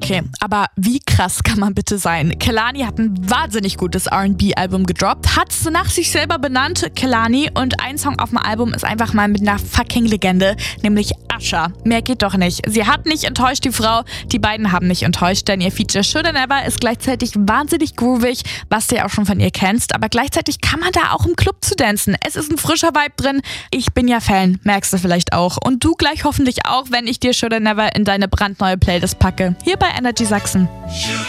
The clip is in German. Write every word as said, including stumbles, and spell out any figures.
Okay, aber wie krass kann man bitte sein? Kehlani hat ein wahnsinnig gutes R and B-Album gedroppt, hat es nach sich selber benannt, Kehlani, und ein Song auf dem Album ist einfach mal mit einer fucking Legende, nämlich Usher. Mehr geht doch nicht. Sie hat nicht enttäuscht, die Frau. Die beiden haben nicht enttäuscht, denn ihr Feature Shoulda Never ist gleichzeitig wahnsinnig groovig, was du ja auch schon von ihr kennst, aber gleichzeitig kann man da auch im Club zu dancen. Es ist ein frischer Vibe drin. Ich bin ja Fan, merkst du vielleicht auch. Und du gleich hoffentlich auch, wenn ich dir Shoulda Never in deine brandneue Playlist packe. Hier bei Energy Sachsen.